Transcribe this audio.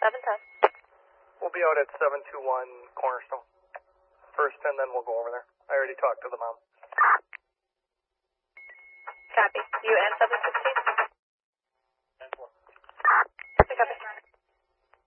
710. We'll be out at 721 Cornerstone first, and then we'll go over there. I already talked to the mom. Copy. You and 716?